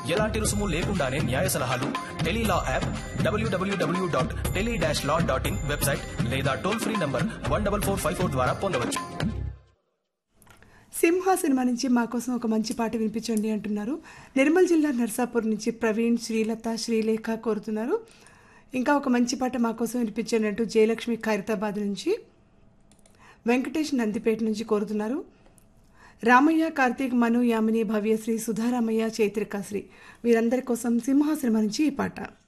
ఎలాంటి రుసుము లేకుండానే న్యాయ సలహాలు టెలీలా యాప్, www.tele-law.in వెబ్సైట్ లేదా టోల్ ఫ్రీ నంబర్ 14454 ద్వారా పొందవచ్చు. సింహ సినిమా నుంచి మా కోసం ఒక మంచి పాట వినిపించండి అంటున్నారు. నిర్మల్ జిల్లా నర్సాపూర్ నుంచి ప్రవీణ్, శ్రీలత, శ్రీలేఖ కోరుతున్నారు. ఇంకా ఒక మంచి పాట మా కోసం వినిపించండి అంటూ జయలక్ష్మి ఖైరతాబాద్ నుంచి, వెంకటేష్ నందిపేట నుంచి కోరుతున్నారు. రామయ్య, కార్తీక్, మను, యామిని, భవ్యశ్రీ, సుధారామయ్య, చైత్రికాశ్రీ వీరందరి కోసం సింహ సినిమా నుంచి ఈ పాట.